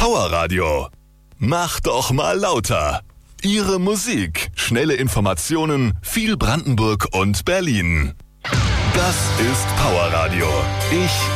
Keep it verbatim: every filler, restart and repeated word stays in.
Powerradio. Mach doch mal lauter. Ihre Musik, schnelle Informationen, viel Brandenburg und Berlin. Das ist Powerradio. Ich